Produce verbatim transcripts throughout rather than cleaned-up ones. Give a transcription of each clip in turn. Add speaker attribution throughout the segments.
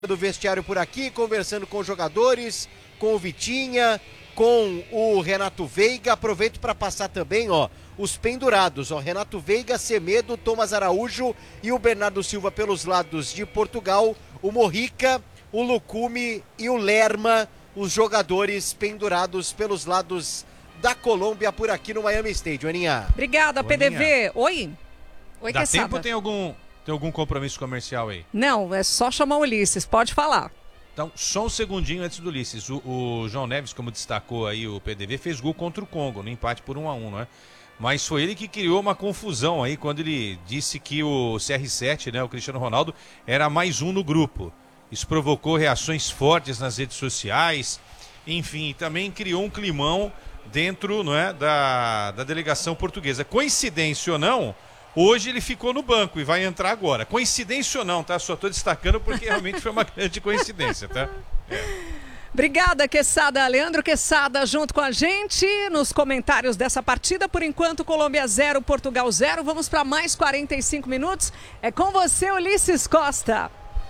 Speaker 1: do vestiário por aqui, conversando com os jogadores, com o Vitinha, com o Renato Veiga. Aproveito para passar também, ó, os pendurados, ó, Renato Veiga, Semedo, Thomas Araújo e o Bernardo Silva pelos lados de Portugal, o Morrica, o Lucume e o Lerma, os jogadores pendurados pelos lados da Colômbia por aqui no Miami Stadium, Aninha.
Speaker 2: Obrigada, P D V. Oi? Oi,
Speaker 3: Dá
Speaker 2: Quesada.
Speaker 3: tempo ou tem algum, tem algum compromisso comercial aí?
Speaker 2: Não, é só chamar o Ulisses, pode falar.
Speaker 3: Então, só um segundinho antes do Ulisses. O, o João Neves, como destacou aí o P D V, fez gol contra o Congo, no empate por um a um, não é? Mas foi ele que criou uma confusão aí quando ele disse que o C R sete, né, o Cristiano Ronaldo, era mais um no grupo. Isso provocou reações fortes nas redes sociais, enfim, também criou um climão dentro, não é, da, da delegação portuguesa. Coincidência ou não, hoje ele ficou no banco e vai entrar agora. Coincidência ou não, tá? Só estou destacando porque realmente foi uma grande coincidência, tá? É.
Speaker 2: Obrigada, Quesada. Leandro Quesada junto com a gente nos comentários dessa partida. Por enquanto, Colômbia zero, Portugal zero. Vamos para mais quarenta e cinco minutos. É com você, Ulisses Costa.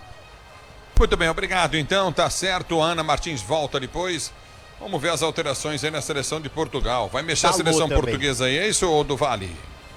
Speaker 4: Muito bem, obrigado. Então, tá certo. A Ana Martins volta depois. Vamos ver as alterações aí na seleção de Portugal. Vai mexer Dalô a seleção também. Portuguesa aí, é isso ou do Vale?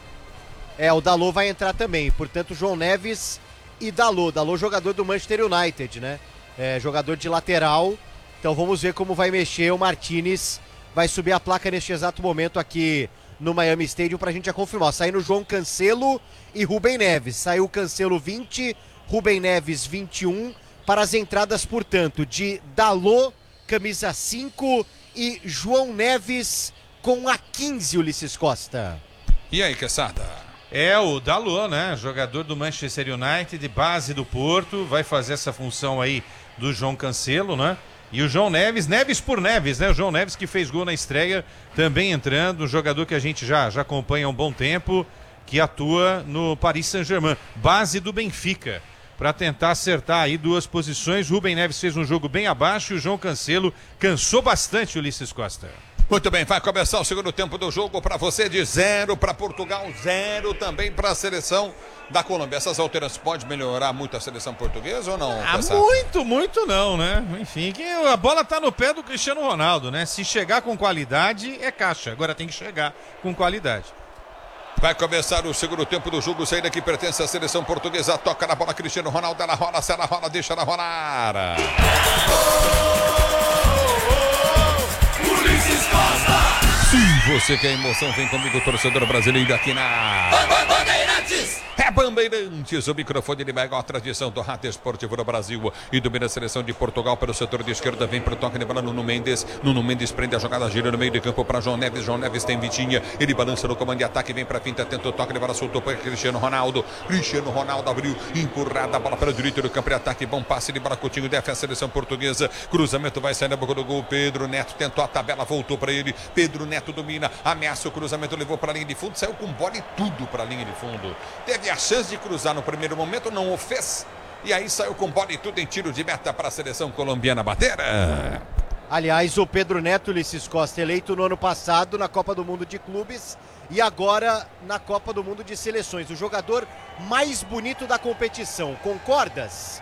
Speaker 1: É, o Dalô vai entrar também. Portanto, João Neves e Dalô. Dalô, jogador do Manchester United, né? É, jogador de lateral. Então vamos ver como vai mexer. O Martínez vai subir a placa neste exato momento aqui no Miami Stadium pra gente já confirmar. Saindo João Cancelo e Rubem Neves. Saiu Cancelo vinte, Rubem Neves vinte e um. Para as entradas, portanto, de Dalô, camisa cinco, e João Neves com a quinze, Ulisses Costa.
Speaker 4: E aí, Quesada?
Speaker 3: É o Dalô, né? Jogador do Manchester United, de base do Porto, vai fazer essa função aí do João Cancelo, né? E o João Neves, Neves por Neves, né? O João Neves que fez gol na estreia, também entrando, um jogador que a gente já, já acompanha há um bom tempo, que atua no Paris Saint-Germain, base do Benfica, para tentar acertar aí duas posições. Rubem Neves fez um jogo bem abaixo e o João Cancelo cansou bastante, Ulisses Costa.
Speaker 4: Muito bem, vai começar o segundo tempo do jogo para você, de zero para Portugal, zero também para a seleção da Colômbia. Essas alterações podem melhorar muito a seleção portuguesa ou não?
Speaker 3: Ah, muito, muito não, né? Enfim, que a bola tá no pé do Cristiano Ronaldo, né? Se chegar com qualidade, é caixa. Agora tem que chegar com qualidade.
Speaker 4: Vai começar o segundo tempo do jogo, saída que pertence à seleção portuguesa, toca na bola Cristiano Ronaldo, ela rola, se ela rola, deixa ela rolar.
Speaker 5: Ulisses Costa!
Speaker 4: Se você quer emoção, vem comigo, torcedor brasileiro, aqui na
Speaker 5: Bandeirantes!
Speaker 4: É Bandeirantes, o microfone de maior tradição do rádio esportivo do Brasil e domina a seleção de Portugal pelo setor de esquerda, vem pro toque de bola Nuno Mendes, Nuno Mendes prende a jogada, gira no meio de campo para João Neves, João Neves tem Vitinha, ele balança no comando de ataque, vem pra finta, tenta o toque de bola, soltou para Cristiano Ronaldo, Cristiano Ronaldo abriu, empurrada a bola para o direito do campo de ataque, bom passe de bola, Coutinho, defende a seleção portuguesa, cruzamento vai sair na boca do gol, Pedro Neto tentou a tabela, voltou para ele, Pedro Neto domina, ameaça o cruzamento, levou para a linha de fundo, saiu com bola e tudo para a linha de fundo, teve a chance de cruzar no primeiro momento, não o fez, e aí saiu com bola e tudo em tiro de meta para a seleção colombiana bater.
Speaker 1: Aliás, o Pedro Neto, Ulisses Costa, eleito no ano passado na Copa do Mundo de Clubes e agora na Copa do Mundo de Seleções, o jogador mais bonito da competição, concordas?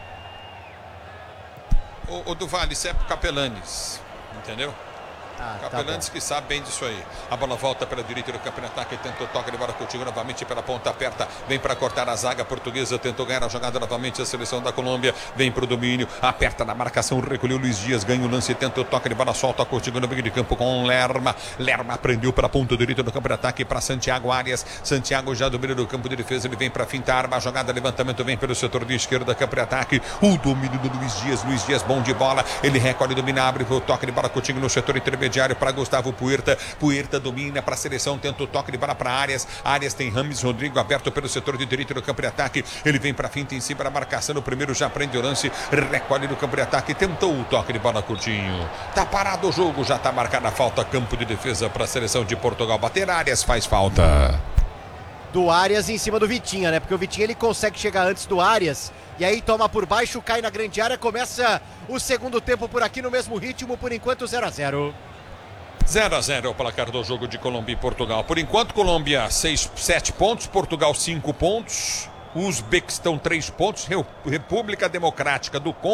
Speaker 4: O, o do Vale, isso é pro Capelanes, entendeu?
Speaker 1: Ah,
Speaker 4: Capelanes
Speaker 1: tá
Speaker 4: que sabe bem disso aí. A bola volta pela direita do campo de ataque, tentou toque de bola Coutinho novamente pela ponta aperta, vem para cortar a zaga portuguesa, tentou ganhar a jogada novamente a seleção da Colômbia, vem pro domínio, aperta na marcação, recolheu Luiz Dias, ganha o lance, tentou toque de bola, solta a Coutinho no meio de campo com Lerma, Lerma prendeu para a ponta direita do campo de ataque para Santiago Arias, Santiago já do meio do campo de defesa, ele vem para fintar, arma a jogada, levantamento vem pelo setor de esquerda, campo de ataque, o domínio do Luiz Dias, Luiz Dias bom de bola, ele recolhe, domina, abre o toque de bola Coutinho no setor intermediário para Gustavo Puerta, Puerta domina para a seleção, tenta o toque de bola para Arias, Arias tem Rames Rodrigo aberto pelo setor de direito do campo de ataque, ele vem para a finta em cima da marcação, no primeiro já prende o lance, recolhe no campo de ataque, tentou o toque de bola Coutinho, tá parado o jogo, já tá marcada a falta, campo de defesa para a seleção de Portugal bater, Arias faz falta.
Speaker 1: Do Arias em cima do Vitinha, né? Porque o Vitinha ele consegue chegar antes do Arias e aí toma por baixo, cai na grande área, começa o segundo tempo por aqui no mesmo ritmo, por enquanto zero a zero.
Speaker 4: zero a zero é o placar do jogo de Colômbia e Portugal. Por enquanto, Colômbia seis, sete pontos, Portugal cinco pontos. Uzbequistão três pontos, República Democrática do Congo